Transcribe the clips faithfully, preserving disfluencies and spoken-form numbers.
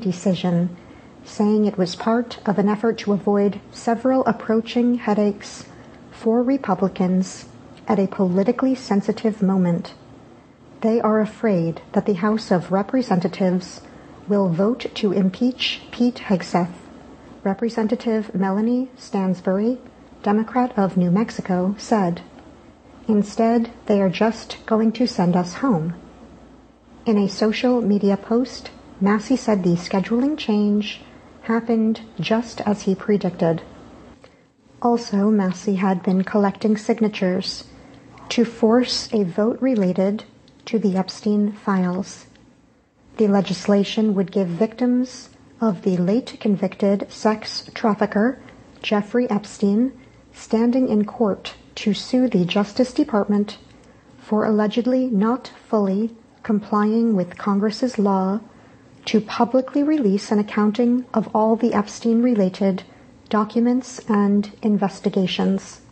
decision, saying it was part of an effort to avoid several approaching headaches for Republicans at a politically sensitive moment. They are afraid that the House of Representatives will vote to impeach Pete Hegseth. Representative Melanie Stansbury, Democrat of New Mexico, said, "Instead, they are just going to send us home." In a social media post, Massey said the scheduling change happened just as he predicted. Also, Massey had been collecting signatures to force a vote related to the Epstein files. The legislation would give victims of the late convicted sex trafficker Jeffrey Epstein standing in court to sue the Justice Department for allegedly not fully complying with Congress's law to publicly release an accounting of all the Epstein-related documents and investigations.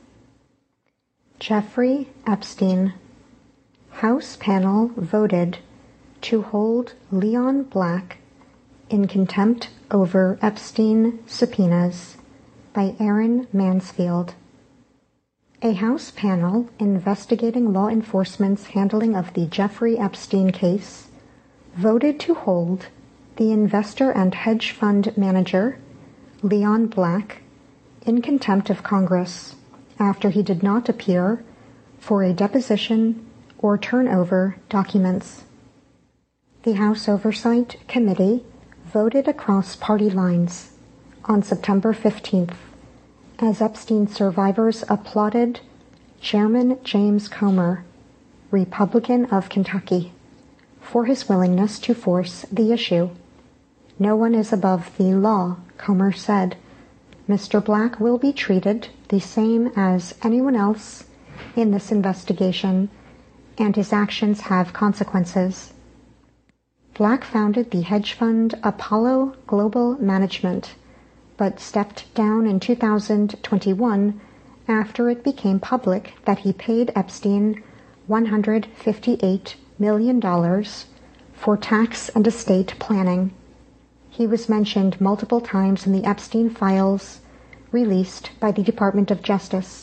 Jeffrey Epstein. House panel voted to hold Leon Black in contempt over Epstein subpoenas by Aaron Mansfield. A House panel investigating law enforcement's handling of the Jeffrey Epstein case voted to hold the investor and hedge fund manager, Leon Black, in contempt of Congress after he did not appear for a deposition or turn over documents. The House Oversight Committee voted across party lines on September fifteenth as Epstein survivors applauded Chairman James Comer, Republican of Kentucky, for his willingness to force the issue. "No one is above the law," Comer said. "Mister Black will be treated the same as anyone else in this investigation, and his actions have consequences." Black founded the hedge fund Apollo Global Management, but stepped down in two thousand twenty-one after it became public that he paid Epstein one hundred fifty-eight million dollars for tax and estate planning. He was mentioned multiple times in the Epstein files released by the Department of Justice.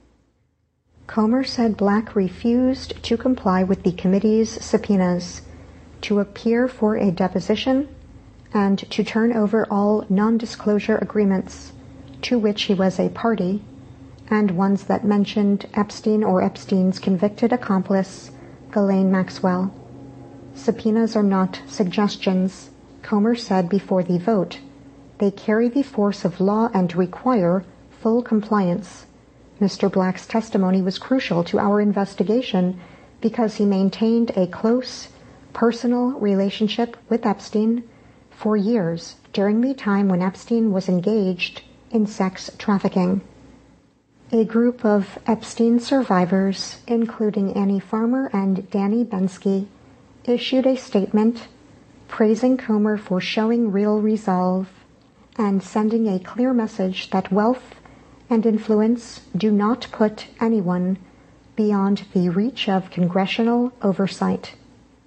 Comer said Black refused to comply with the committee's subpoenas to appear for a deposition and to turn over all non-disclosure agreements to which he was a party, and ones that mentioned Epstein or Epstein's convicted accomplice, Ghislaine Maxwell. Subpoenas are not suggestions, Comer said before the vote. They carry the force of law and require full compliance. Mister Black's testimony was crucial to our investigation because he maintained a close, personal relationship with Epstein for years during the time when Epstein was engaged in sex trafficking. A group of Epstein survivors, including Annie Farmer and Danny Bensky, issued a statement praising Comer for showing real resolve and sending a clear message that wealth and influence do not put anyone beyond the reach of congressional oversight.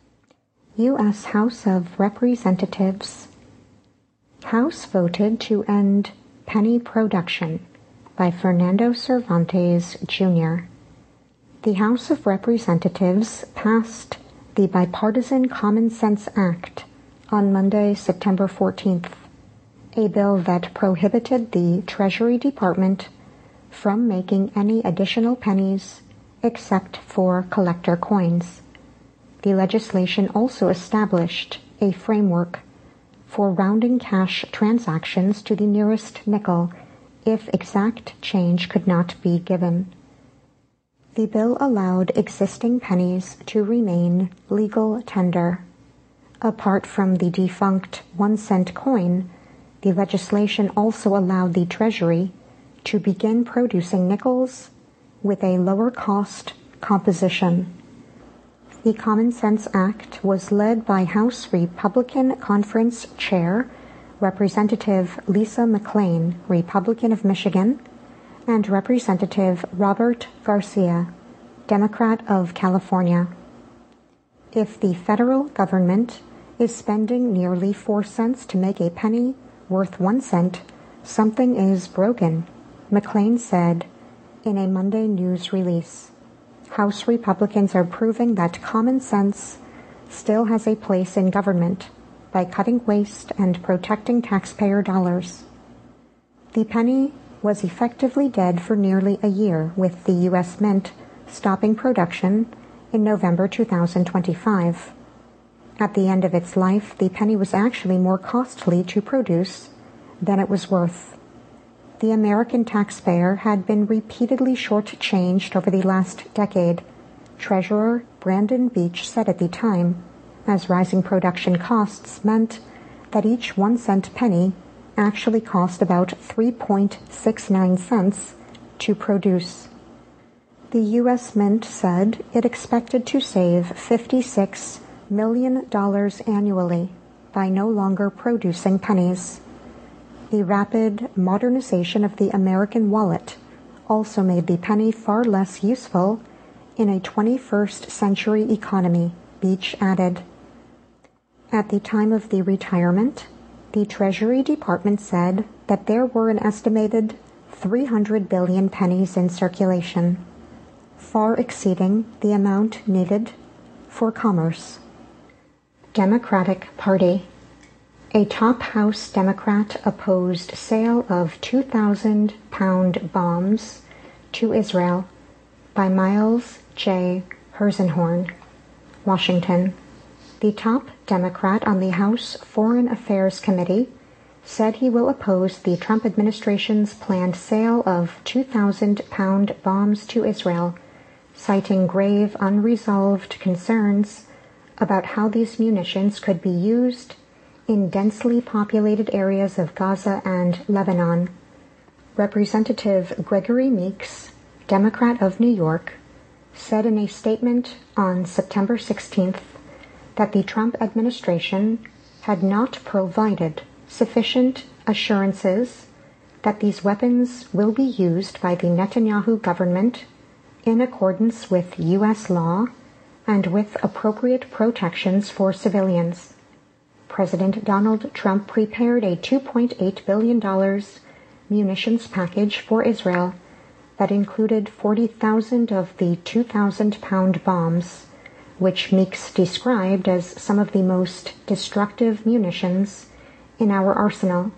U S House of Representatives. House voted to end penny production by Fernando Cervantes, Junior The House of Representatives passed the Bipartisan Common Sense Act on Monday, September fourteenth, a bill that prohibited the Treasury Department from making any additional pennies except for collector coins. The legislation also established a framework for rounding cash transactions to the nearest nickel if exact change could not be given. The bill allowed existing pennies to remain legal tender. Apart from the defunct one-cent coin, the legislation also allowed the Treasury to begin producing nickels with a lower cost composition. The Common Sense Act was led by House Republican Conference Chair Representative Lisa McClain, Republican of Michigan, and Representative Robert Garcia, Democrat of California. If the federal government is spending nearly four cents to make a penny worth one cent, something is broken, McClain said in a Monday news release. House Republicans are proving that common sense still has a place in government by cutting waste and protecting taxpayer dollars. The penny was effectively dead for nearly a year, with the U S Mint stopping production in November two thousand twenty-five. At the end of its life, the penny was actually more costly to produce than it was worth. The American taxpayer had been repeatedly shortchanged over the last decade, Treasurer Brandon Beach said at the time, as rising production costs meant that each one cent penny actually cost about three point six nine cents to produce. The U S Mint said it expected to save fifty-six million dollars annually by no longer producing pennies. The rapid modernization of the American wallet also made the penny far less useful in a twenty-first century economy, Beach added. At the time of the retirement, the Treasury Department said that there were an estimated three hundred billion pennies in circulation, far exceeding the amount needed for commerce. Democratic Party. A top House Democrat opposed sale of two thousand pound bombs to Israel by Miles J. Herzenhorn, Washington. The top Democrat on the House Foreign Affairs Committee said he will oppose the Trump administration's planned sale of two thousand pound bombs to Israel, citing grave unresolved concerns about how these munitions could be used in densely populated areas of Gaza and Lebanon. Representative Gregory Meeks, Democrat of New York, said in a statement on September sixteenth that the Trump administration had not provided sufficient assurances that these weapons will be used by the Netanyahu government in accordance with U S law and with appropriate protections for civilians. President Donald Trump prepared a two point eight billion dollars munitions package for Israel that included forty thousand of the two thousand pound bombs, which Meeks described as some of the most destructive munitions in our arsenal.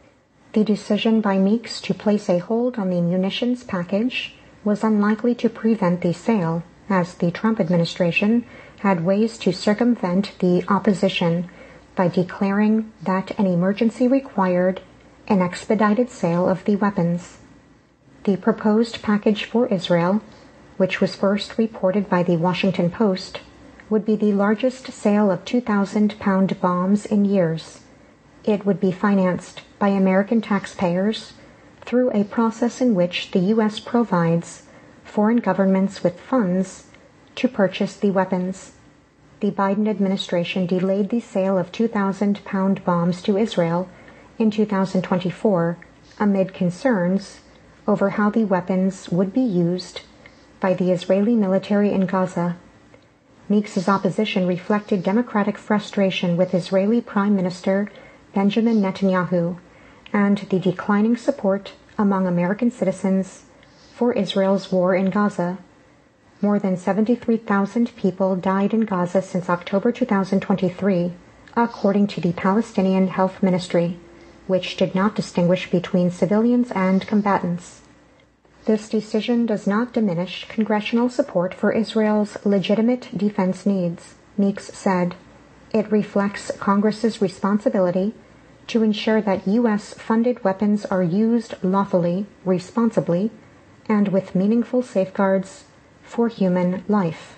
The decision by Meeks to place a hold on the munitions package was unlikely to prevent the sale, as the Trump administration had ways to circumvent the opposition by declaring that an emergency required an expedited sale of the weapons. The proposed package for Israel, which was first reported by the Washington Post, would be the largest sale of two thousand pound bombs in years. It would be financed by American taxpayers through a process in which the U S provides foreign governments with funds to purchase the weapons. The Biden administration delayed the sale of two thousand pound bombs to Israel in two thousand twenty-four amid concerns over how the weapons would be used by the Israeli military in Gaza. Meeks' opposition reflected Democratic frustration with Israeli Prime Minister Benjamin Netanyahu and the declining support among American citizens for Israel's war in Gaza. More than seventy-three thousand people died in Gaza since October two thousand twenty-three, according to the Palestinian Health Ministry, which did not distinguish between civilians and combatants. This decision does not diminish congressional support for Israel's legitimate defense needs, Meeks said. It reflects Congress's responsibility to ensure that U S-funded weapons are used lawfully, responsibly, and with meaningful safeguards for human life.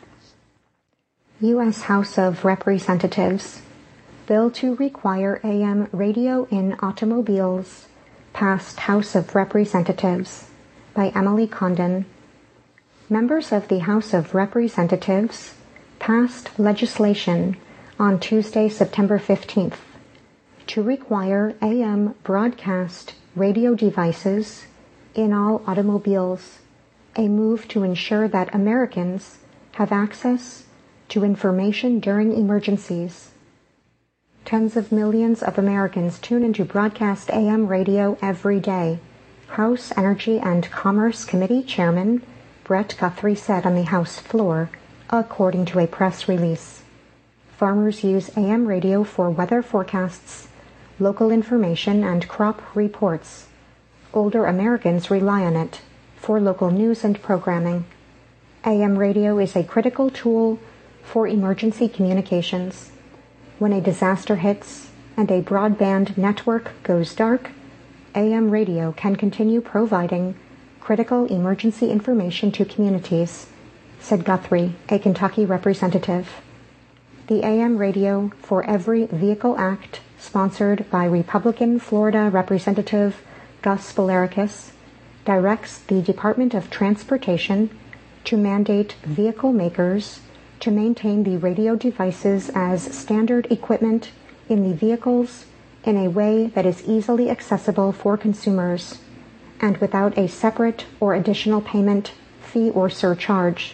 U S House of Representatives. Bill to require A M radio in automobiles passed House of Representatives by Emily Condon. Members of the House of Representatives passed legislation on Tuesday, September fifteenth, to require A M broadcast radio devices in all automobiles, a move to ensure that Americans have access to information during emergencies. Tens of millions of Americans tune into broadcast A M radio every day. House Energy and Commerce Committee Chairman Brett Guthrie said on the House floor, according to a press release. Farmers use A M radio for weather forecasts, local information, and crop reports. Older Americans rely on it for local news and programming. A M radio is a critical tool for emergency communications. When a disaster hits and a broadband network goes dark, A M radio can continue providing critical emergency information to communities, said Guthrie, a Kentucky representative. The A M Radio for Every Vehicle Act, sponsored by Republican Florida Representative Gus Valericus, directs the Department of Transportation to mandate vehicle makers to maintain the radio devices as standard equipment in the vehicles in a way that is easily accessible for consumers and without a separate or additional payment, fee, or surcharge.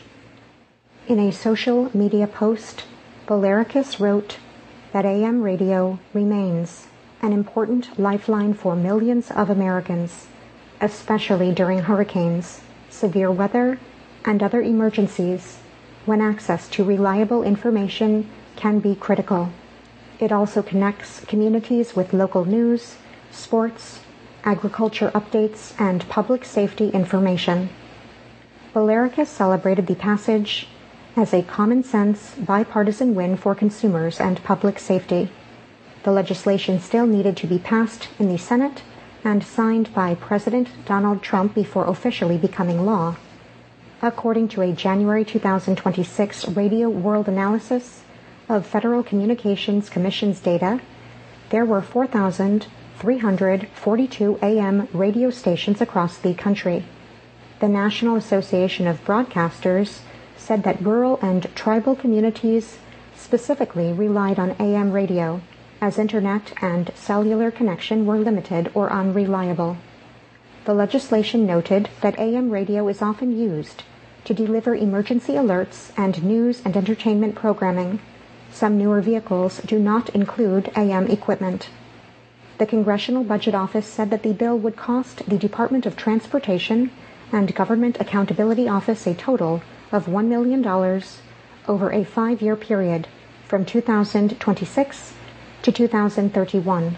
In a social media post, Valericus wrote that A M radio remains an important lifeline for millions of Americans, especially during hurricanes, severe weather, and other emergencies, when access to reliable information can be critical. It also connects communities with local news, sports, agriculture updates, and public safety information. Valericus celebrated the passage as a common-sense, bipartisan win for consumers and public safety. The legislation still needed to be passed in the Senate and signed by President Donald Trump before officially becoming law. According to a January two thousand twenty-six Radio World analysis of Federal Communications Commission's data, there were four thousand three hundred forty-two A M radio stations across the country. The National Association of Broadcasters said that rural and tribal communities specifically relied on A M radio, as internet and cellular connection were limited or unreliable. The legislation noted that A M radio is often used to deliver emergency alerts and news and entertainment programming. Some newer vehicles do not include A M equipment. The Congressional Budget Office said that the bill would cost the Department of Transportation and Government Accountability Office a total of one million dollars over a five-year period from two thousand twenty-six to two thousand thirty-one.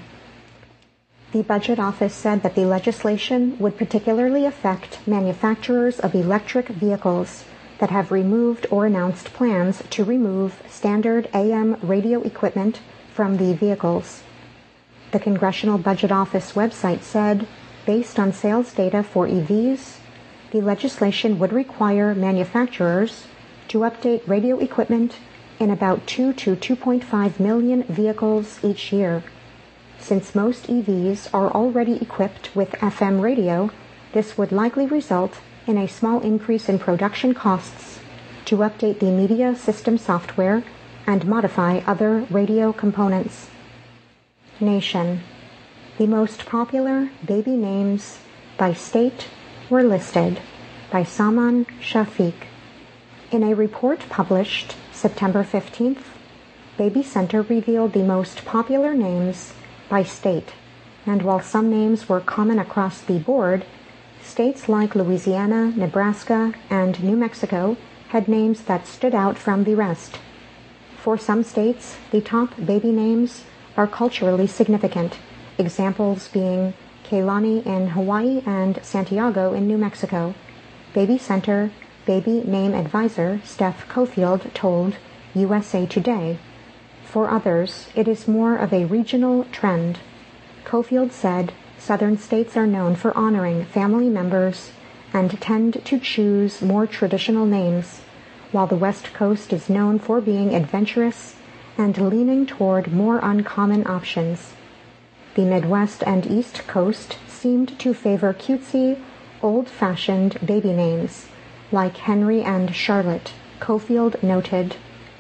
The Budget Office said that the legislation would particularly affect manufacturers of electric vehicles that have removed or announced plans to remove standard A M radio equipment from the vehicles. The Congressional Budget Office website said, based on sales data for E Vs, the legislation would require manufacturers to update radio equipment in about two to two point five million vehicles each year. Since most E Vs are already equipped with F M radio, this would likely result in a small increase in production costs to update the media system software and modify other radio components. Nation. The most popular baby names by state were listed by Saman Shafiq. In a report published September fifteenth, Baby Center revealed the most popular names by state, and while some names were common across the board, states like Louisiana, Nebraska, and New Mexico had names that stood out from the rest. For some states, the top baby names are culturally significant, examples being Keilani in Hawaii and Santiago in New Mexico. Baby Center Baby Name Advisor Steph Cofield told U S A Today. For others, it is more of a regional trend. Cofield said southern states are known for honoring family members and tend to choose more traditional names, while the West Coast is known for being adventurous and leaning toward more uncommon options. The Midwest and East Coast seemed to favor cutesy, old-fashioned baby names, like Henry and Charlotte, Cofield noted.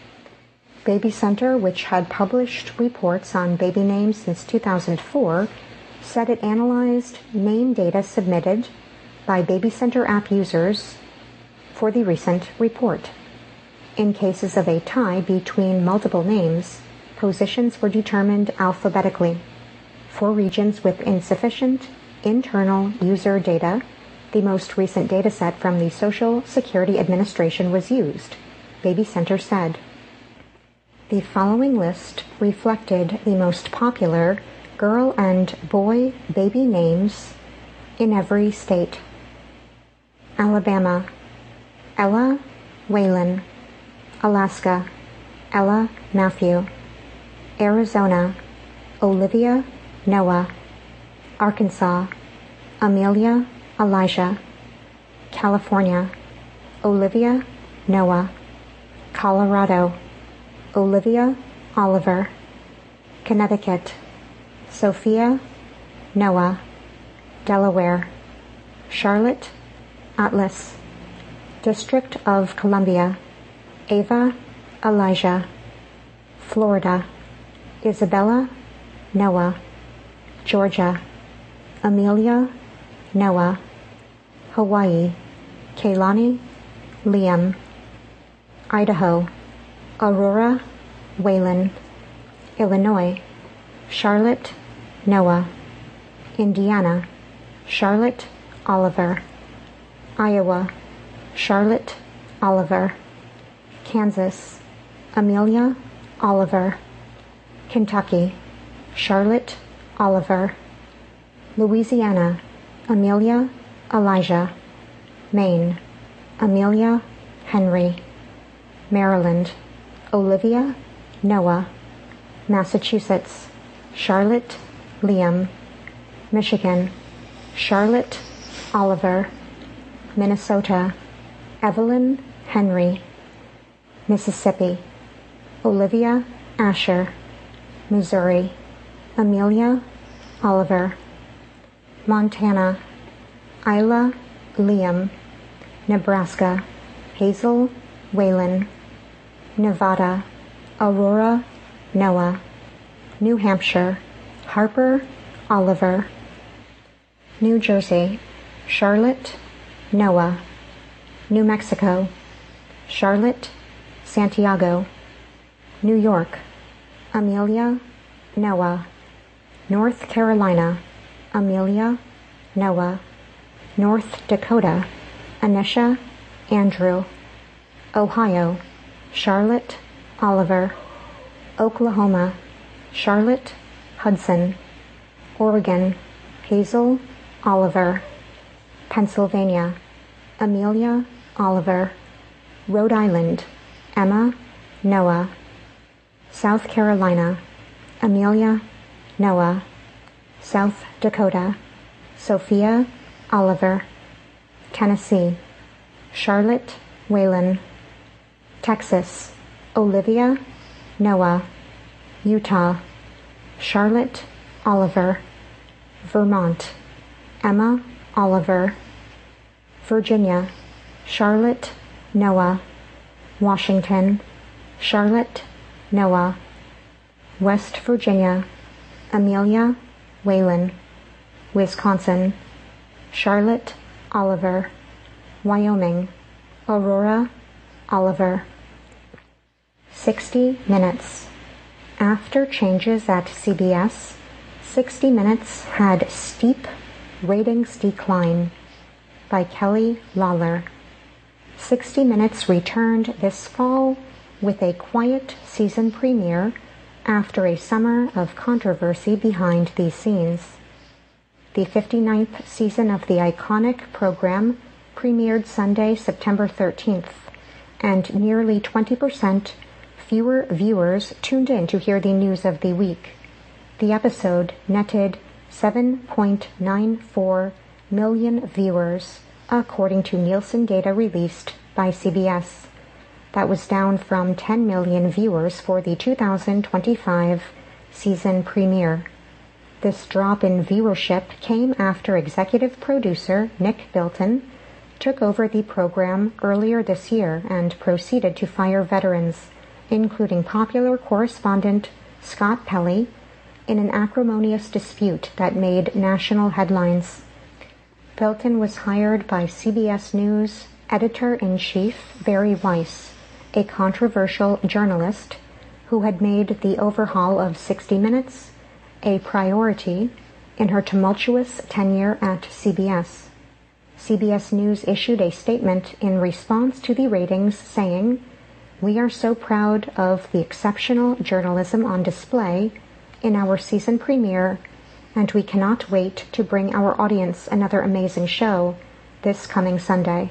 Baby Center, which had published reports on baby names since two thousand four, said it analyzed name data submitted by Baby Center app users for the recent report. In cases of a tie between multiple names, Positions were determined alphabetically. For regions with insufficient internal user data, the most recent dataset from the Social Security Administration was used, Baby Center said. The following list reflected the most popular girl and boy baby names in every state. Alabama, Ella Waylon. Alaska, Ella Matthew. Arizona, Olivia Noah. Arkansas, Amelia Elijah. California, Olivia Noah. Colorado, Olivia Oliver. Connecticut, Sophia Noah. Delaware, Charlotte Atlas. District of Columbia, Ava Elijah. Florida, Isabella Noah. Georgia, Amelia Noah. Hawaii, Kaylani Liam. Idaho, Aurora Waylon. Illinois, Charlotte Noah. Indiana, Charlotte Oliver. Iowa, Charlotte Oliver. Kansas, Amelia Oliver. Kentucky, Charlotte Oliver. Louisiana, Amelia Elijah. Maine, Amelia Henry. Maryland, Olivia Noah. Massachusetts, Charlotte Liam. Michigan, Charlotte Oliver. Minnesota, Evelyn Henry. Mississippi, Olivia Asher. Missouri, Amelia Oliver. Montana, Isla Liam. Nebraska, Hazel Waylon. Nevada, Aurora Noah. New Hampshire, Harper Oliver. New Jersey, Charlotte Noah. New Mexico, Charlotte Santiago. New York, Amelia Noah. North Carolina, Amelia Noah. North Dakota, Anisha Andrew. Ohio, Charlotte Oliver. Oklahoma, Charlotte Hudson. Oregon, Hazel Oliver. Pennsylvania, Amelia Oliver. Rhode Island, Emma Noah. South Carolina, Amelia Noah. South Dakota, Sophia Oliver. Tennessee, Charlotte Waylon. Texas, Olivia Noah. Utah, Charlotte Oliver. Vermont, Emma Oliver. Virginia, Charlotte Noah. Washington, Charlotte Noah. West Virginia, Amelia Waylon. Wisconsin, Charlotte Oliver. Wyoming, Aurora Oliver. sixty Minutes. After changes at C B S, sixty Minutes had steep ratings decline, by Kelly Lawler. sixty Minutes returned this fall with a quiet season premiere after a summer of controversy behind these scenes. The fifty-ninth season of the iconic program premiered Sunday, September thirteenth, and nearly twenty percent fewer viewers tuned in to hear the news of the week. The episode netted seven point nine four million viewers, according to Nielsen data released by C B S. That was down from ten million viewers for the two thousand twenty-five season premiere. This drop in viewership came after executive producer Nick Bilton took over the program earlier this year and proceeded to fire veterans, including popular correspondent Scott Pelley, in an acrimonious dispute that made national headlines. Bilton was hired by C B S News editor-in-chief Barry Weiss, a controversial journalist who had made the overhaul of sixty minutes a priority in her tumultuous tenure at C B S. C B S News issued a statement in response to the ratings saying, "We are so proud of the exceptional journalism on display in our season premiere, and we cannot wait to bring our audience another amazing show this coming Sunday."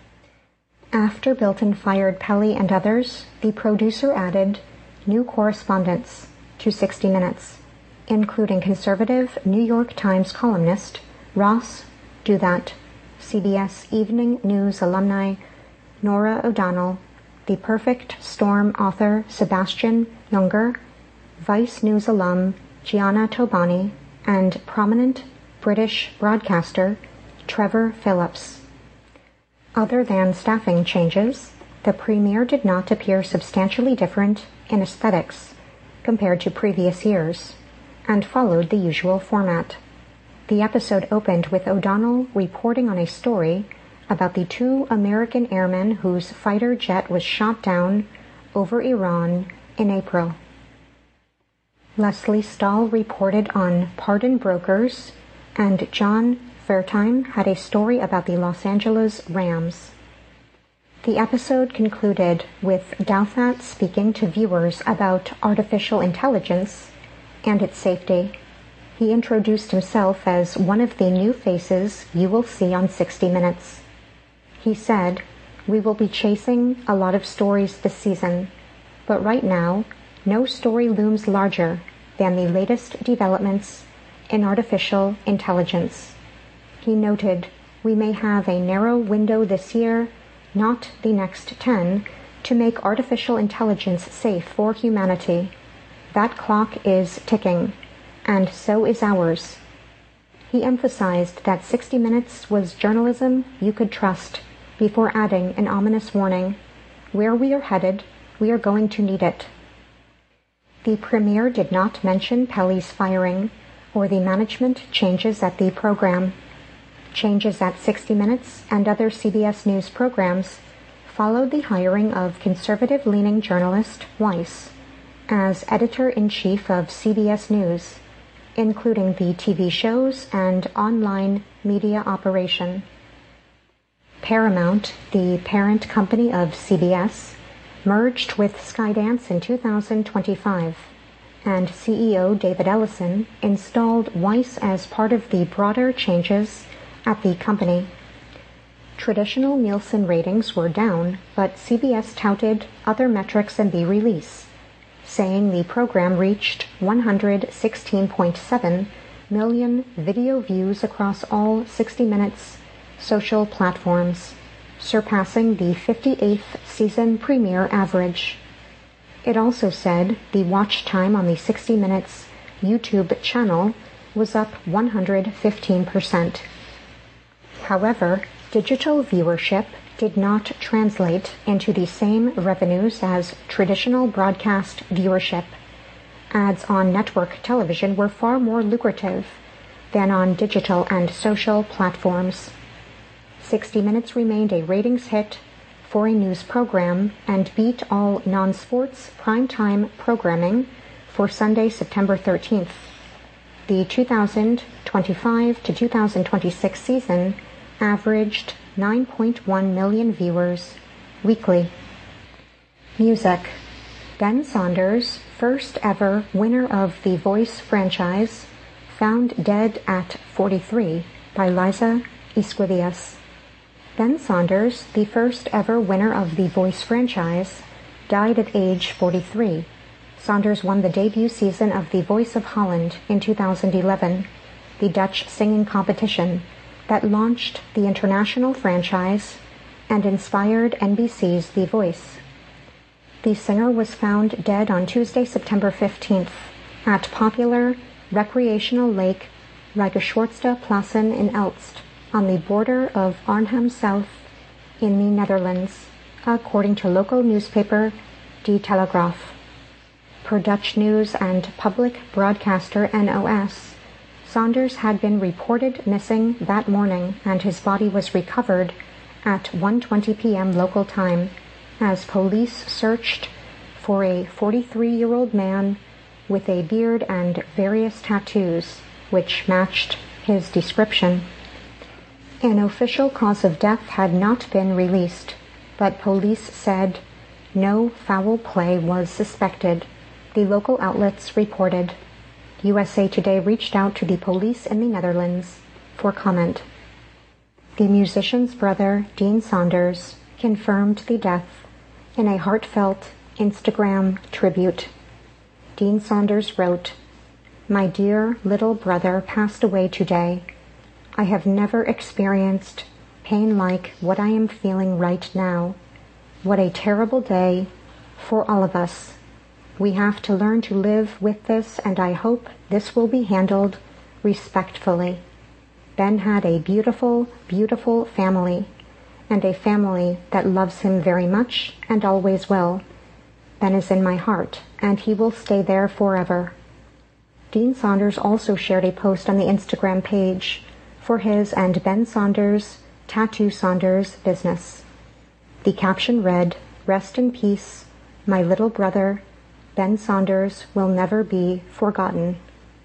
After Bilton fired Pelly and others, the producer added new correspondents to sixty minutes, including conservative New York Times columnist Ross Douthat, C B S Evening News alumni Norah O'Donnell, The Perfect Storm author Sebastian Junger, Vice News alum Gianna Tobani, and prominent British broadcaster Trevor Phillips. Other than staffing changes, the premiere did not appear substantially different in aesthetics compared to previous years, and followed the usual format. The episode opened with O'Donnell reporting on a story about the two American airmen whose fighter jet was shot down over Iran in April. Leslie Stahl reported on pardon brokers, and John Fairtime had a story about the Los Angeles Rams. The episode concluded with Douthat speaking to viewers about artificial intelligence and its safety. He introduced himself as one of the new faces you will see on sixty minutes. He said, "We will be chasing a lot of stories this season, but right now, no story looms larger than the latest developments in artificial intelligence." He noted, "We may have a narrow window this year, not the next ten, to make artificial intelligence safe for humanity. That clock is ticking, and so is ours." He emphasized that sixty minutes was journalism you could trust, before adding an ominous warning, "Where we are headed, we are going to need it." The premiere did not mention Pelly's firing or the management changes at the program. Changes at sixty minutes and other C B S News programs followed the hiring of conservative-leaning journalist Weiss as editor-in-chief of C B S News, including the T V shows and online media operation. Paramount, the parent company of C B S, merged with Skydance in two thousand twenty-five, and C E O David Ellison installed Weiss as part of the broader changes at the company. Traditional Nielsen ratings were down, but C B S touted other metrics in the release, saying the program reached one hundred sixteen point seven million video views across all sixty minutes social platforms, surpassing the fifty-eighth season premiere average. It also said the watch time on the sixty minutes YouTube channel was up one hundred fifteen percent. However, digital viewership did not translate into the same revenues as traditional broadcast viewership. Ads on network television were far more lucrative than on digital and social platforms. sixty minutes remained a ratings hit for a news program and beat all non-sports primetime programming for Sunday, September thirteenth. The two thousand twenty-five to two thousand twenty-six season averaged nine point one million viewers weekly. Music. Ben Saunders, first ever winner of the Voice franchise, found dead at forty-three by Liza Esquivias. Ben Saunders, the first ever winner of the Voice franchise, died at age forty-three. Saunders won the debut season of The Voice of Holland in two thousand eleven, the Dutch singing competition that launched the international franchise and inspired N B C's The Voice. The singer was found dead on Tuesday, September fifteenth, at popular recreational lake Rijkerswoerdse-Plassen in Elst, on the border of Arnhem South in the Netherlands, according to local newspaper De Telegraaf. Per Dutch news and public broadcaster N O S, Saunders had been reported missing that morning, and his body was recovered at one twenty p.m. local time as police searched for a forty-three-year-old man with a beard and various tattoos, which matched his description. An official cause of death had not been released, but police said no foul play was suspected, the local outlets reported. U S A Today reached out to the police in the Netherlands for comment. The musician's brother, Dean Saunders, confirmed the death in a heartfelt Instagram tribute. Dean Saunders wrote, "My dear little brother passed away today. I have never experienced pain like what I am feeling right now. What a terrible day for all of us. We have to learn to live with this, and I hope this will be handled respectfully. Ben had a beautiful, beautiful family, and a family that loves him very much and always will. Ben is in my heart, and he will stay there forever." Dean Saunders also shared a post on the Instagram page for his and Ben Saunders' Tattoo Saunders business. The caption read, "Rest in peace, my little brother. Ben Saunders will never be forgotten."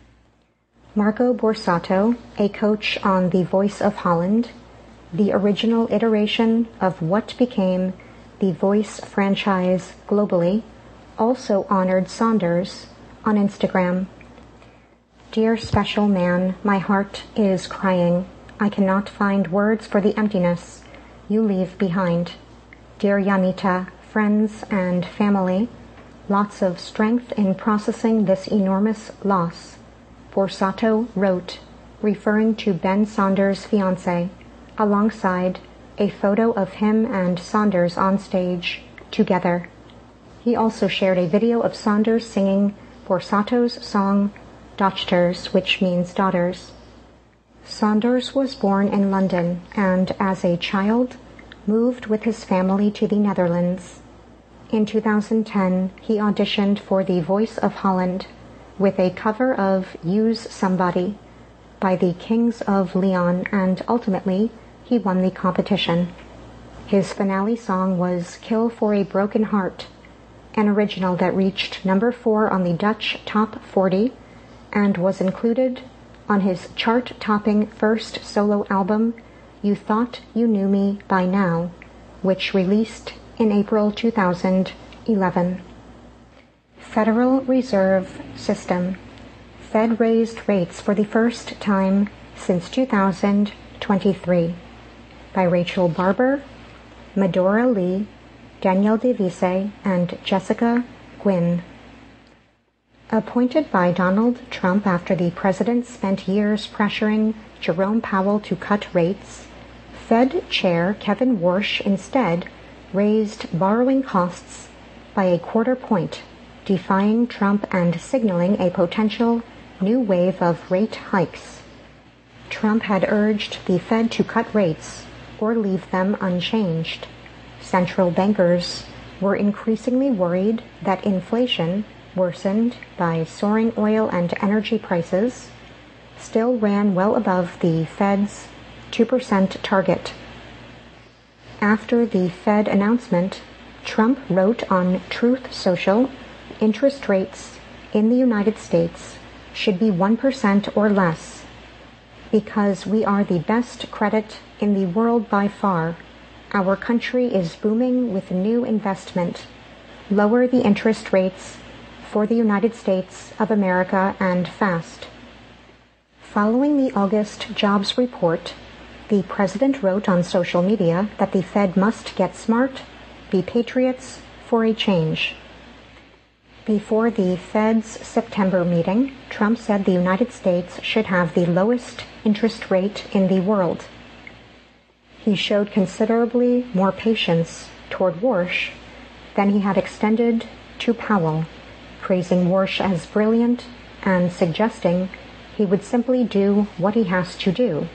Marco Borsato, a coach on The Voice of Holland, the original iteration of what became the Voice franchise globally, also honored Saunders on Instagram. "Dear special man, my heart is crying. I cannot find words for the emptiness you leave behind. Dear Janita, friends and family, lots of strength in processing this enormous loss," Borsato wrote, referring to Ben Saunders' fiancée, alongside a photo of him and Saunders on stage together. He also shared a video of Saunders singing Borsato's song Dochters, which means daughters. Saunders was born in London and, as a child, moved with his family to the Netherlands. In two thousand ten, he auditioned for The Voice of Holland with a cover of Use Somebody by the Kings of Leon, and ultimately he won the competition. His finale song was Kill for a Broken Heart, an original that reached number four on the Dutch Top forty and was included on his chart-topping first solo album, You Thought You Knew Me by Now, which released in April two thousand eleven. Federal Reserve System. Fed raised rates for the first time since two thousand twenty-three. By Rachel Barber, Medora Lee, Danielle DeVise, and Jessica Gwynn. Appointed by Donald Trump after the president spent years pressuring Jerome Powell to cut rates, Fed Chair Kevin Warsh instead raised borrowing costs by a quarter point, defying Trump and signaling a potential new wave of rate hikes. Trump had urged the Fed to cut rates or leave them unchanged. Central bankers were increasingly worried that inflation, worsened by soaring oil and energy prices, still ran well above the Fed's two percent target. After the Fed announcement, Trump wrote on Truth Social, interest rates in the United States should be one percent or less, because we are the best credit in the world by far. Our country is booming with new investment. Lower the interest rates for the United States of America, and fast. Following the August jobs report, the president wrote on social media that the Fed must get smart, be patriots for a change. Before the Fed's September meeting, Trump said the United States should have the lowest interest rate in the world. He showed considerably more patience toward Warsh than he had extended to Powell, praising Warsh as brilliant and suggesting he would simply do what he has to do.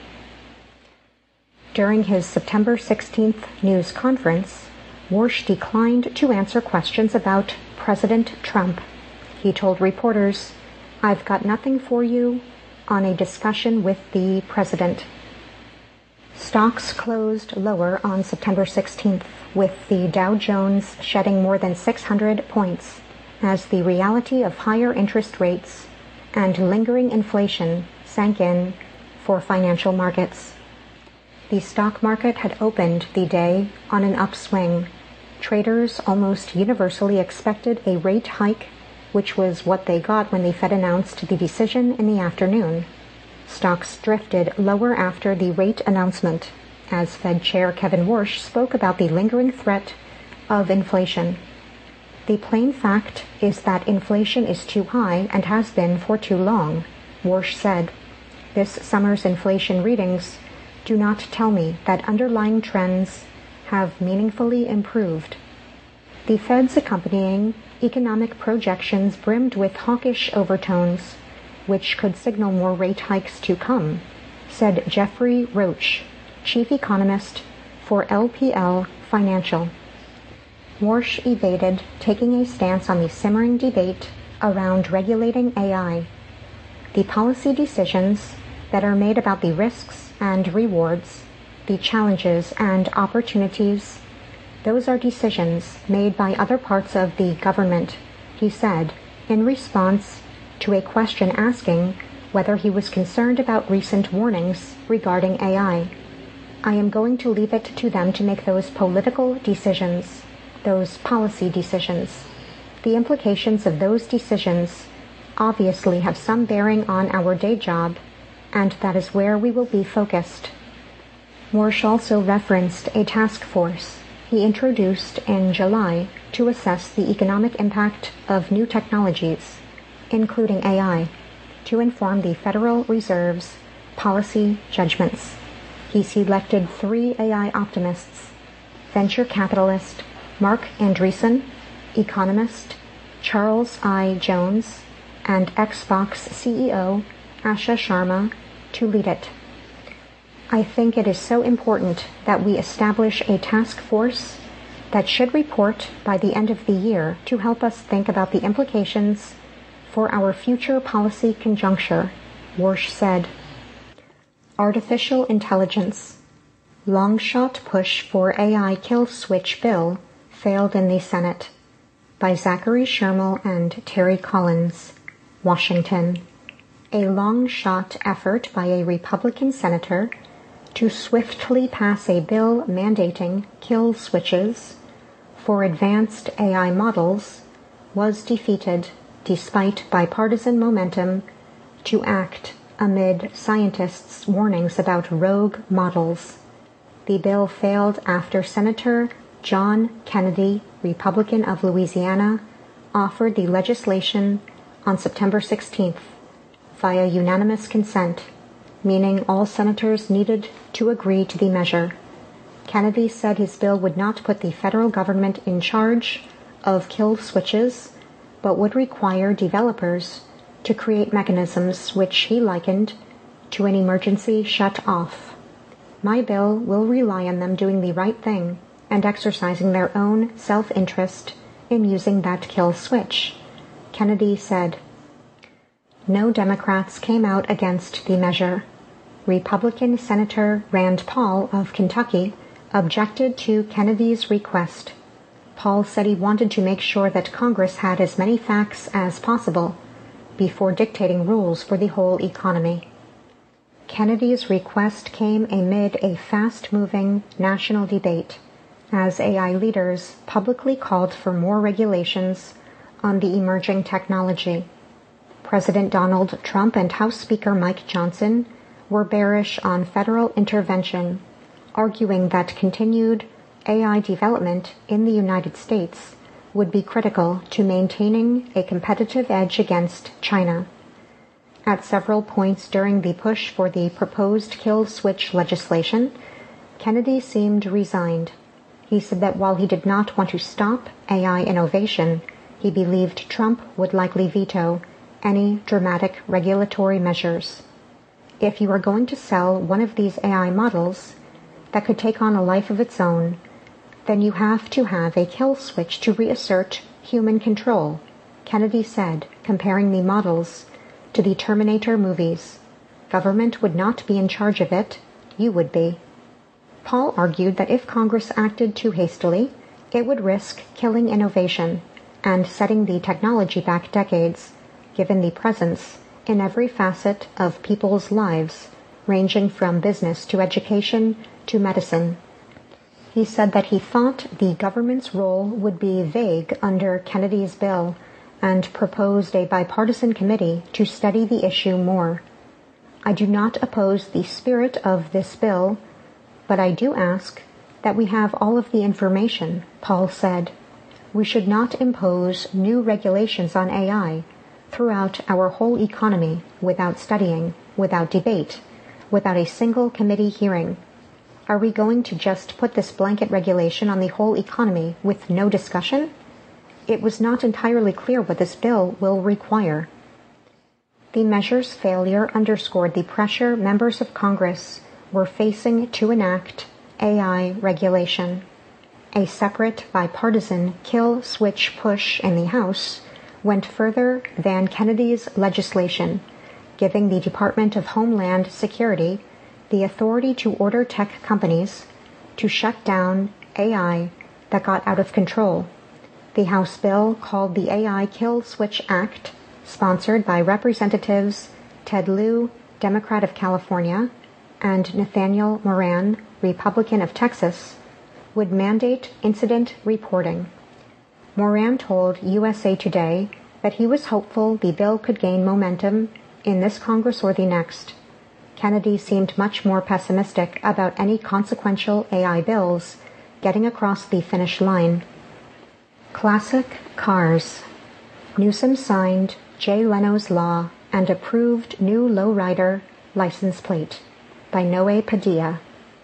During his September sixteenth news conference, Warsh declined to answer questions about President Trump. He told reporters, "I've got nothing for you on a discussion with the president." Stocks closed lower on September sixteenth, with the Dow Jones shedding more than six hundred points as the reality of higher interest rates and lingering inflation sank in for financial markets. The stock market had opened the day on an upswing. Traders almost universally expected a rate hike, which was what they got when the Fed announced the decision in the afternoon. Stocks drifted lower after the rate announcement, as Fed Chair Kevin Warsh spoke about the lingering threat of inflation. The plain fact is that inflation is too high and has been for too long, Warsh said. This summer's inflation readings do not tell me that underlying trends have meaningfully improved. The Fed's accompanying economic projections brimmed with hawkish overtones, which could signal more rate hikes to come, said Jeffrey Roach, chief economist for L P L Financial. Warsh evaded taking a stance on the simmering debate around regulating A I. The policy decisions that are made about the risks and rewards, the challenges and opportunities, those are decisions made by other parts of the government, he said, in response to a question asking whether he was concerned about recent warnings regarding A I. I am going to leave it to them to make those political decisions, those policy decisions. The implications of those decisions obviously have some bearing on our day job, and that is where we will be focused. Warsh also referenced a task force he introduced in July to assess the economic impact of new technologies, including A I, to inform the Federal Reserve's policy judgments. He selected three A I optimists: venture capitalist Mark Andreessen, economist Charles I. Jones, and Xbox C E O Asha Sharma to lead it. I think it is so important that we establish a task force that should report by the end of the year to help us think about the implications for our future policy conjuncture, Warsh said. Artificial intelligence. Long shot push for A I kill switch bill failed in the Senate. By Zachary Shermill and Terry Collins, Washington. A long shot effort by a Republican senator to swiftly pass a bill mandating kill switches for advanced A I models was defeated despite bipartisan momentum to act amid scientists' warnings about rogue models. The bill failed after Senator John Kennedy, Republican of Louisiana, offered the legislation on September sixteenth via unanimous consent, meaning all senators needed to agree to the measure. Kennedy said his bill would not put the federal government in charge of kill switches, but would require developers to create mechanisms which he likened to an emergency shut-off. My bill will rely on them doing the right thing and exercising their own self-interest in using that kill switch, Kennedy said. No Democrats came out against the measure. Republican Senator Rand Paul of Kentucky objected to Kennedy's request. Paul said he wanted to make sure that Congress had as many facts as possible before dictating rules for the whole economy. Kennedy's request came amid a fast-moving national debate, as A I leaders publicly called for more regulations on the emerging technology. President Donald Trump and House Speaker Mike Johnson were bearish on federal intervention, arguing that continued A I development in the United States would be critical to maintaining a competitive edge against China. At several points during the push for the proposed kill switch legislation, Kennedy seemed resigned. He said that while he did not want to stop A I innovation, he believed Trump would likely veto any dramatic regulatory measures. If you are going to sell one of these A I models that could take on a life of its own, then you have to have a kill switch to reassert human control, Kennedy said, comparing the models to the Terminator movies. Government would not be in charge of it, you would be. Paul argued that if Congress acted too hastily, it would risk killing innovation and setting the technology back decades, given the presence in every facet of people's lives, ranging from business to education to medicine. He said that he thought the government's role would be vague under Kennedy's bill and proposed a bipartisan committee to study the issue more. I do not oppose the spirit of this bill, but I do ask that we have all of the information, Paul said. We should not impose new regulations on A I throughout our whole economy without studying, without debate, without a single committee hearing. Are we going to just put this blanket regulation on the whole economy with no discussion? It was not entirely clear what this bill will require. The measure's failure underscored the pressure members of Congress were facing to enact A I regulation. A separate bipartisan kill switch push in the House went further than Kennedy's legislation, giving the Department of Homeland Security the authority to order tech companies to shut down A I that got out of control. The House bill, called the A I Kill Switch Act, sponsored by Representatives Ted Lieu, Democrat of California, and Nathaniel Moran, Republican of Texas, would mandate incident reporting. Moran told U S A Today that he was hopeful the bill could gain momentum in this Congress or the next. Kennedy seemed much more pessimistic about any consequential A I bills getting across the finish line. Classic cars. Newsom signed Jay Leno's law and approved new lowrider license plate by Noe Padilla.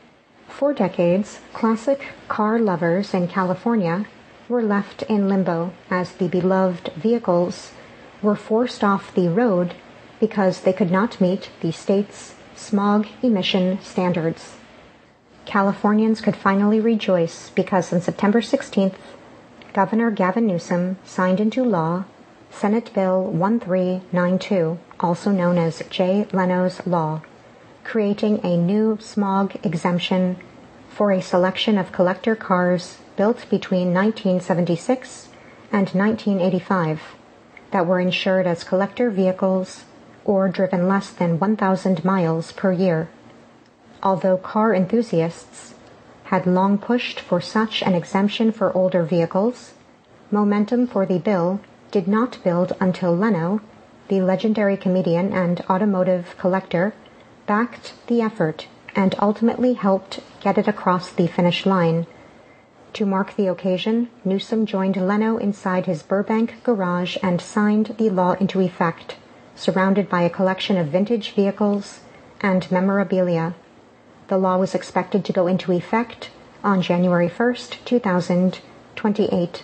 For decades, classic car lovers in California were left in limbo as the beloved vehicles were forced off the road because they could not meet the state's smog emission standards. Californians could finally rejoice because on September sixteenth, Governor Gavin Newsom signed into law Senate Bill one three nine two, also known as Jay Leno's Law, creating a new smog exemption for a selection of collector cars built between nineteen seventy-six and nineteen eighty-five that were insured as collector vehicles or driven less than one thousand miles per year. Although car enthusiasts had long pushed for such an exemption for older vehicles, momentum for the bill did not build until Leno, the legendary comedian and automotive collector, backed the effort and ultimately helped get it across the finish line. To mark the occasion, Newsom joined Leno inside his Burbank garage and signed the law into effect, surrounded by a collection of vintage vehicles and memorabilia. The law was expected to go into effect on January first, two thousand twenty-eight.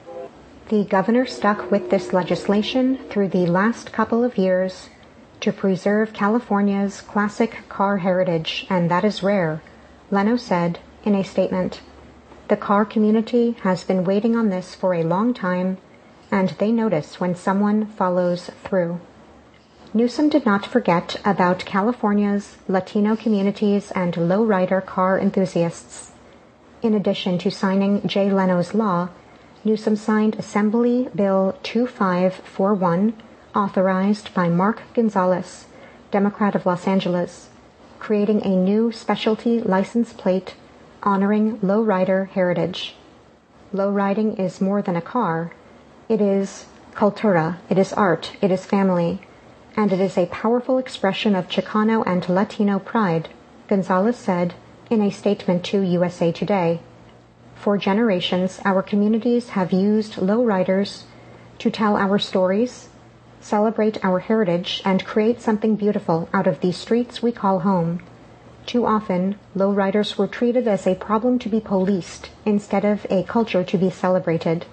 The governor stuck with this legislation through the last couple of years to preserve California's classic car heritage, and that is rare, Leno said in a statement. The car community has been waiting on this for a long time, and they notice when someone follows through. Newsom did not forget about California's Latino communities and lowrider car enthusiasts. In addition to signing Jay Leno's law, Newsom signed Assembly Bill two five four one, authorized by Mark Gonzalez, Democrat of Los Angeles, creating a new specialty license plate honoring lowrider heritage. Lowriding is more than a car. It is cultura, it is art, it is family, and it is a powerful expression of Chicano and Latino pride, Gonzalez said in a statement to U S A Today. For generations, our communities have used lowriders to tell our stories, celebrate our heritage, and create something beautiful out of the streets we call home. Too often, lowriders were treated as a problem to be policed instead of a culture to be celebrated.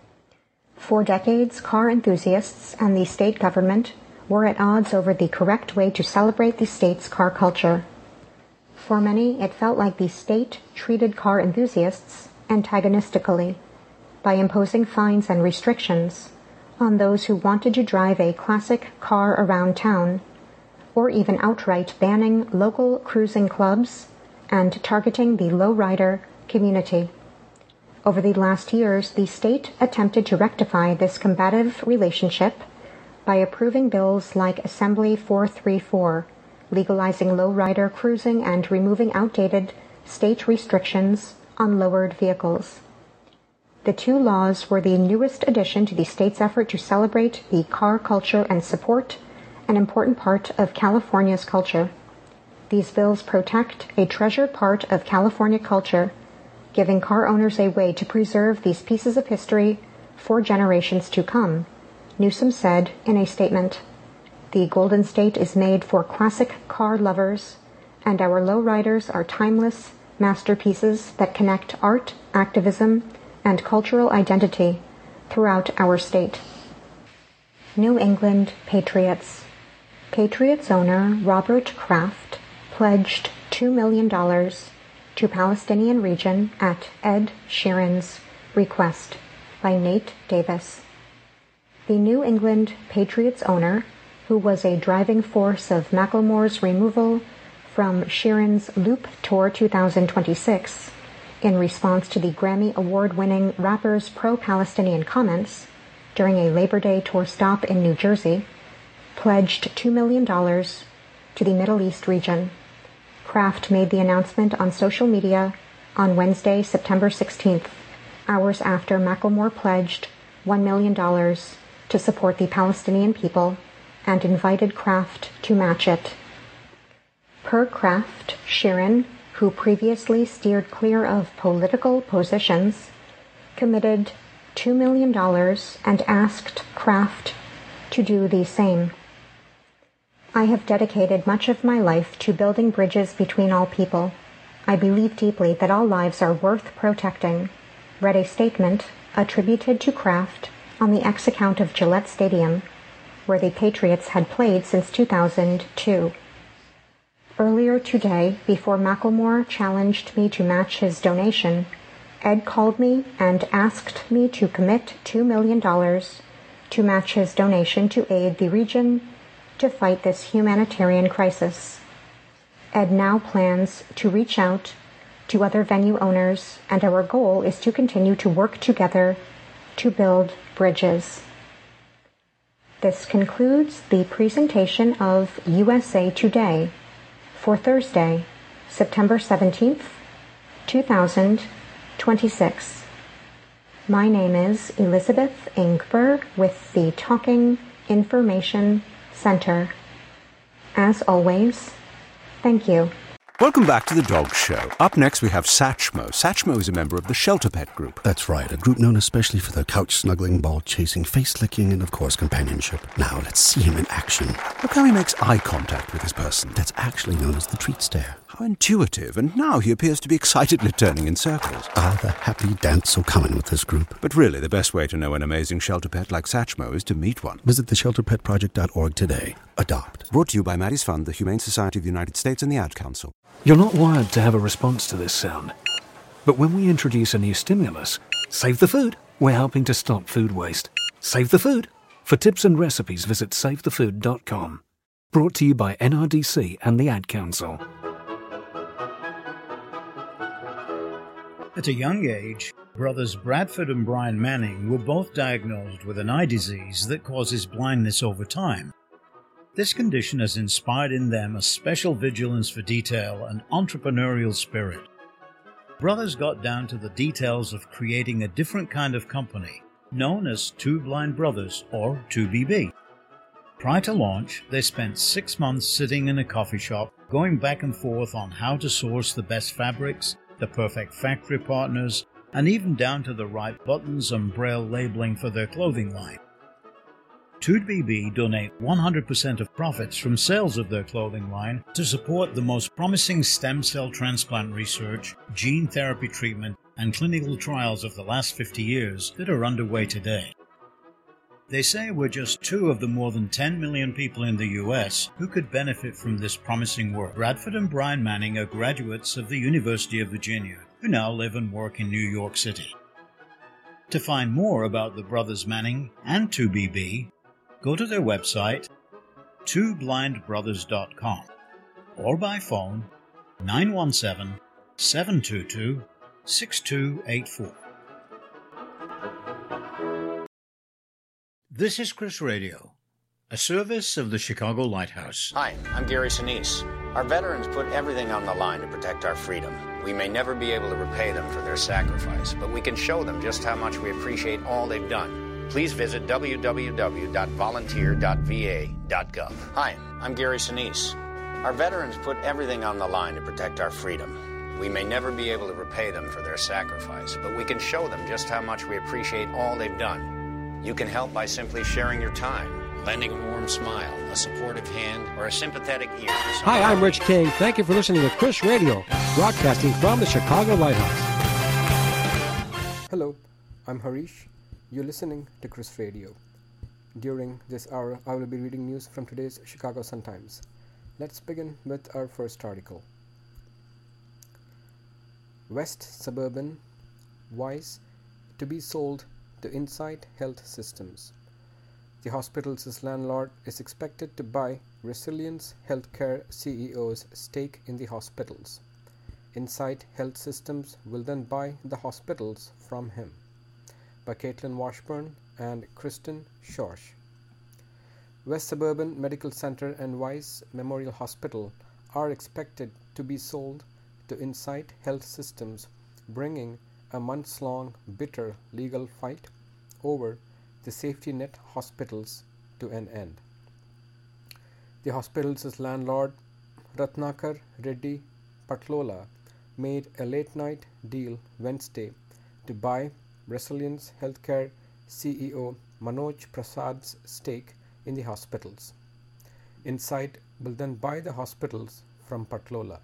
For decades, car enthusiasts and the state government were at odds over the correct way to celebrate the state's car culture. For many, it felt like the state treated car enthusiasts antagonistically by imposing fines and restrictions on those who wanted to drive a classic car around town, or even outright banning local cruising clubs and targeting the lowrider community. Over the last years, the state attempted to rectify this combative relationship by approving bills like Assembly four thirty-four, legalizing lowrider cruising and removing outdated state restrictions on lowered vehicles. The two laws were the newest addition to the state's effort to celebrate the car culture and support an important part of California's culture. These bills protect a treasured part of California culture, giving car owners a way to preserve these pieces of history for generations to come, Newsom said in a statement. The Golden State is made for classic car lovers, and our lowriders are timeless masterpieces that connect art, activism, and cultural identity throughout our state. New England Patriots. Patriots owner Robert Kraft pledged two million dollars to Palestinian region at Ed Sheeran's request, by Nate Davis. The New England Patriots owner, who was a driving force of Macklemore's removal from Sheeran's Loop Tour two thousand twenty-six, in response to the Grammy Award-winning rapper's pro-Palestinian comments during a Labor Day tour stop in New Jersey, pledged two million dollars to the Middle East region. Kraft made the announcement on social media on Wednesday, September sixteenth, hours after Macklemore pledged one million dollars to support the Palestinian people and invited Kraft to match it. Per Kraft, Sheeran, who previously steered clear of political positions, committed two million dollars and asked Kraft to do the same. I have dedicated much of my life to building bridges between all people. I believe deeply that all lives are worth protecting, read a statement attributed to Kraft on the X account of Gillette Stadium, where the Patriots had played since two thousand two. Earlier today, before Macklemore challenged me to match his donation, Ed called me and asked me to commit two million dollars to match his donation to aid the region to fight this humanitarian crisis. Ed now plans to reach out to other venue owners, and our goal is to continue to work together to build bridges. This concludes the presentation of U S A Today for Thursday, September seventeenth, two thousand twenty-six. My name is Elizabeth Ingber with the Talking Information Center. As always, thank you. Welcome back to The Dog Show. Up next we have Satchmo. Satchmo is a member of the Shelter Pet Group. That's right, a group known especially for their couch-snuggling, ball-chasing, face-licking, and of course companionship. Now let's see him in action. Look how he makes eye contact with his person. That's actually known as the treat stare. How intuitive, and now he appears to be excitedly turning in circles. Ah, the happy dance so common with this group. But really, the best way to know an amazing shelter pet like Satchmo is to meet one. Visit the shelter pet project dot org today. Adopt. Brought to you by Maddie's Fund, the Humane Society of the United States, and the Ad Council. You're not wired to have a response to this sound. But when we introduce a new stimulus, Save the Food, we're helping to stop food waste. Save the Food. For tips and recipes, visit save the food dot com. Brought to you by N R D C and the Ad Council. At a young age, brothers Bradford and Brian Manning were both diagnosed with an eye disease that causes blindness over time. This condition has inspired in them a special vigilance for detail and entrepreneurial spirit. Brothers got down to the details of creating a different kind of company, known as Two Blind Brothers, or two B B. Prior to launch, they spent six months sitting in a coffee shop, going back and forth on how to source the best fabrics, the perfect factory partners, and even down to the right buttons and braille labeling for their clothing line. two B B donate one hundred percent of profits from sales of their clothing line to support the most promising stem cell transplant research, gene therapy treatment, and clinical trials of the last fifty years that are underway today. They say we're just two of the more than ten million people in the U S who could benefit from this promising work. Bradford and Brian Manning are graduates of the University of Virginia, who now live and work in New York City. To find more about the brothers Manning and two B B, go to their website, two blind brothers dot com, or by phone, nine one seven, seven two two, six two eight four. This is Chris Radio, a service of the Chicago Lighthouse. Hi, I'm Gary Sinise. Our veterans put everything on the line to protect our freedom. We may never be able to repay them for their sacrifice, but we can show them just how much we appreciate all they've done. Please visit w w w dot volunteer dot v a dot gov. Hi, I'm Gary Sinise. Our veterans put everything on the line to protect our freedom. We may never be able to repay them for their sacrifice, but we can show them just how much we appreciate all they've done. You can help by simply sharing your time, lending a warm smile, a supportive hand, or a sympathetic ear. Hi, I'm Rich King. Thank you for listening to Chris Radio, broadcasting from the Chicago Lighthouse. Hello, I'm Harish. You're listening to Chris Radio. During this hour, I will be reading news from today's Chicago Sun-Times. Let's begin with our first article. West Suburban Wise to be sold to Insight Health Systems. The hospital's landlord is expected to buy Resilience Healthcare C E O's stake in the hospitals. Insight Health Systems will then buy the hospitals from him. By Caitlin Washburn and Kristen Schorsch. West Suburban Medical Center and Weiss Memorial Hospital are expected to be sold to Insight Health Systems, bringing a months-long bitter legal fight over the safety net hospitals to an end. The hospital's landlord, Ratnakar Reddy Patlola, made a late-night deal Wednesday to buy Resilience Healthcare C E O Manoj Prasad's stake in the hospitals. Insight will then buy the hospitals from Patlola.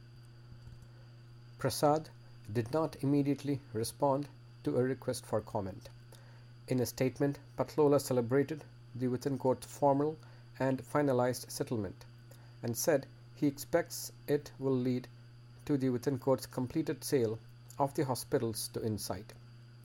Prasad did not immediately respond to a request for comment. In a statement, Patlola celebrated the within-court formal and finalized settlement and said he expects it will lead to the within-court's completed sale of the hospitals to Insight.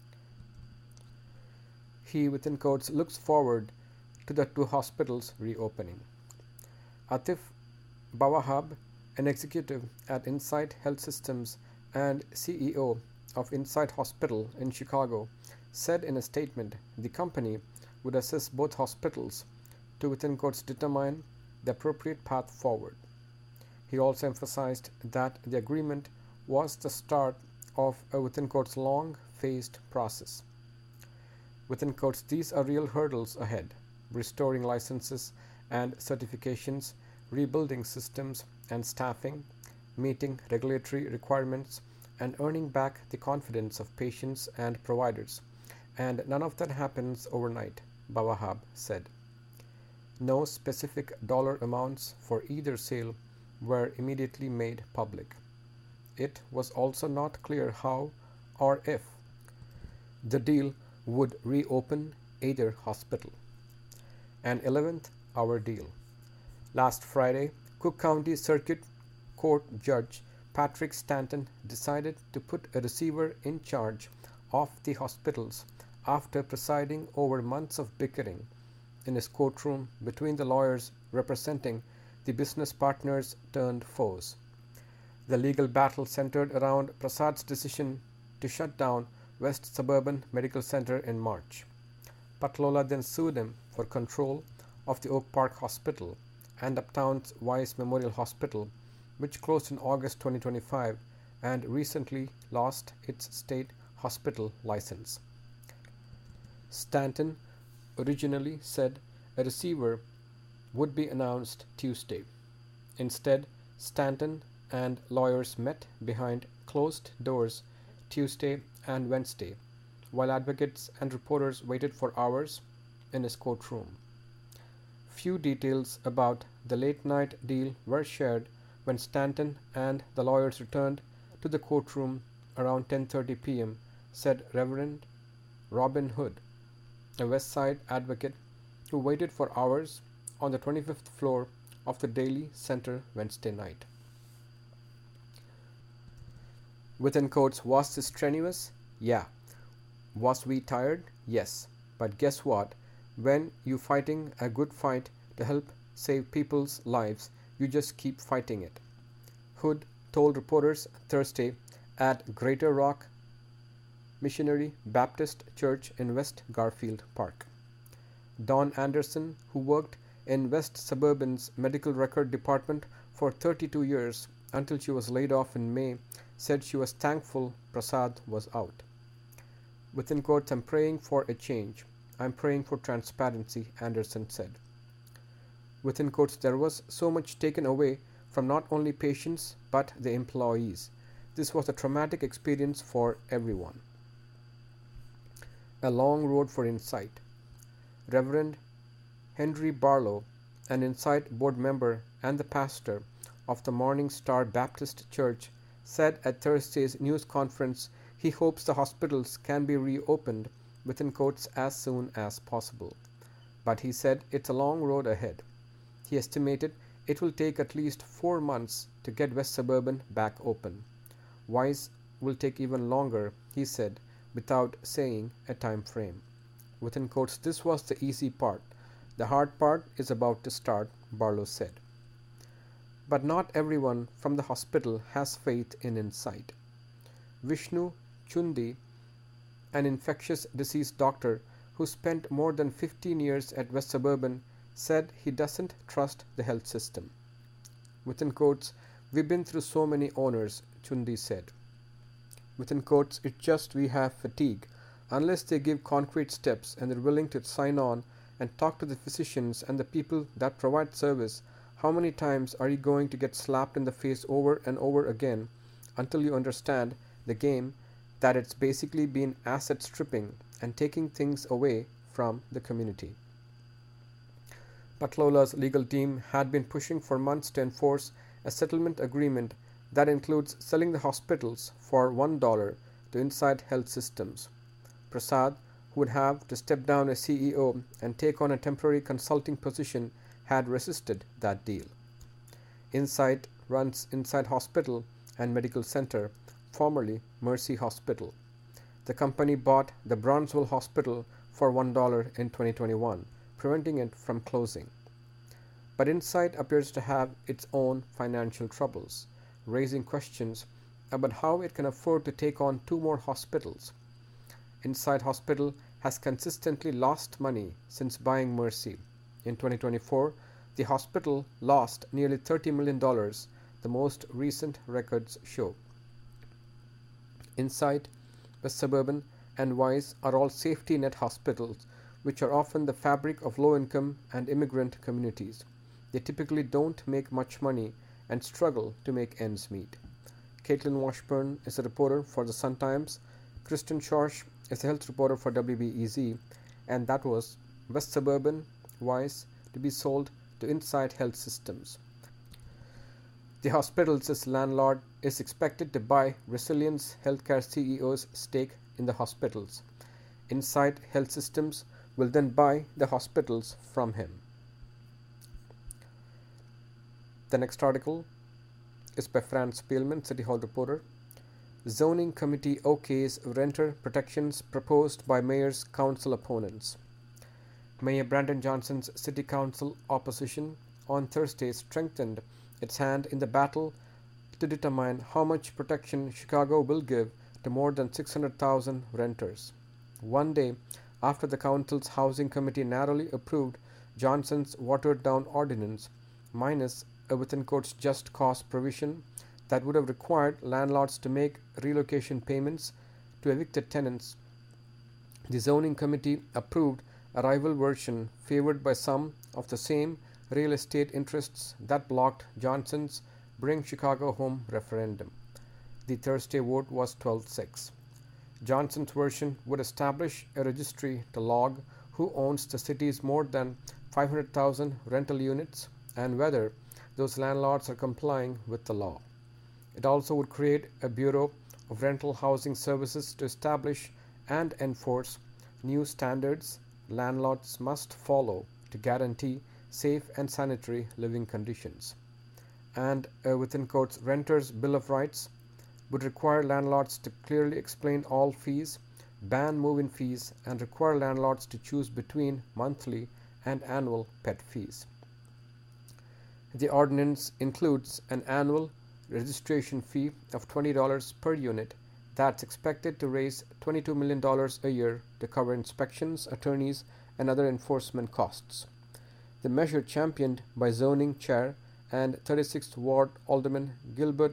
He within-courts looks forward to the two hospitals reopening. Atif Bawahab, an executive at Insight Health Systems and C E O of Insight Hospital in Chicago, said in a statement the company would assess both hospitals to within courts determine the appropriate path forward. He also emphasized that the agreement was the start of a within courts long-phased process. Within courts, these are real hurdles ahead: restoring licenses and certifications, rebuilding systems and staffing, meeting regulatory requirements, and earning back the confidence of patients and providers. And none of that happens overnight, Bawahab said. No specific dollar amounts for either sale were immediately made public. It was also not clear how or if the deal would reopen either hospital. An eleventh hour deal. Last Friday, Cook County Circuit Court Judge Patrick Stanton decided to put a receiver in charge of the hospitals after presiding over months of bickering in his courtroom between the lawyers representing the business partners turned foes. The legal battle centered around Prasad's decision to shut down West Suburban Medical Center in March. Patlola then sued him for control of the Oak Park Hospital and Uptown's Weiss Memorial Hospital, which closed in August twenty twenty-five and recently lost its state hospital license. Stanton originally said a receiver would be announced Tuesday. Instead, Stanton and lawyers met behind closed doors Tuesday and Wednesday, while advocates and reporters waited for hours in his courtroom. Few details about the late-night deal were shared when Stanton and the lawyers returned to the courtroom around ten thirty p.m., said Reverend Robin Hood, a West Side advocate who waited for hours on the twenty-fifth floor of the Daly Center Wednesday night. Within quotes, was this strenuous? Yeah. Was we tired? Yes. But guess what? When you fighting a good fight to help save people's lives, you just keep fighting it. Hood told reporters Thursday at Greater Rock Missionary Baptist Church in West Garfield Park. Dawn Anderson, who worked in West Suburban's medical record department for thirty-two years until she was laid off in May, said she was thankful Prasad was out. Within quotes, "I'm praying for a change. I'm praying for transparency," Anderson said. Within quotes, there was so much taken away from not only patients but the employees. This was a traumatic experience for everyone. A long road for Insight. Reverend Henry Barlow, an Insight board member and the pastor of the Morning Star Baptist Church, said at Thursday's news conference he hopes the hospitals can be reopened within quotes as soon as possible. But he said it's a long road ahead. He estimated it will take at least four months to get West Suburban back open. Wise will take even longer, he said, without saying a time frame. Within quotes, "This was the easy part. The hard part is about to start," Barlow said. But not everyone from the hospital has faith in Insight. Vishnu Chundi, an infectious disease doctor who spent more than fifteen years at West Suburban, said he doesn't trust the health system. Within quotes, "We've been through so many owners," Chundi said. Within quotes, "It's just we have fatigue. Unless they give concrete steps and they're willing to sign on and talk to the physicians and the people that provide service, how many times are you going to get slapped in the face over and over again until you understand the game, that it's basically been asset stripping and taking things away from the community?" Patlola's legal team had been pushing for months to enforce a settlement agreement that includes selling the hospitals for one dollar to Insight Health Systems. Prasad, who would have to step down as C E O and take on a temporary consulting position, had resisted that deal. Insight runs Insight Hospital and Medical Center, formerly Mercy Hospital. The company bought the Bronzeville Hospital for one dollar in twenty twenty-one, preventing it from closing. But Insight appears to have its own financial troubles, raising questions about how it can afford to take on two more hospitals. Insight Hospital has consistently lost money since buying Mercy. In twenty twenty-four, the hospital lost nearly thirty million dollars, the most recent records show. Insight, West Suburban, and Wise are all safety net hospitals, which are often the fabric of low-income and immigrant communities. They typically don't make much money and struggle to make ends meet. Caitlin Washburn is a reporter for the Sun-Times. Kristen Schorsch is a health reporter for W B E Z, and that was West Suburban, Wise, to be sold to Insight Health Systems. The hospital's landlord is expected to buy Resilience Healthcare C E O's stake in the hospitals. Insight Health Systems will then buy the hospitals from him. The next article is by Franz Spielman, City Hall reporter. Zoning Committee okays renter protections proposed by Mayor's Council opponents. Mayor Brandon Johnson's City Council opposition on Thursday strengthened its hand in the battle to determine how much protection Chicago will give to more than six hundred thousand renters. One day after the Council's Housing Committee narrowly approved Johnson's watered-down ordinance, minus a within quotes just cause provision that would have required landlords to make relocation payments to evicted tenants, the Zoning Committee approved a rival version favored by some of the same real estate interests that blocked Johnson's Bring Chicago Home referendum. The Thursday vote was twelve six. Johnson's version would establish a registry to log who owns the city's more than five hundred thousand rental units and whether those landlords are complying with the law. It also would create a Bureau of Rental Housing Services to establish and enforce new standards landlords must follow to guarantee safe and sanitary living conditions. And a within quotes renters' bill of rights would require landlords to clearly explain all fees, ban move-in fees, and require landlords to choose between monthly and annual pet fees. The ordinance includes an annual registration fee of twenty dollars per unit that's expected to raise twenty-two million dollars a year to cover inspections, attorneys, and other enforcement costs. The measure, championed by zoning chair and thirty-sixth Ward Alderman Gilbert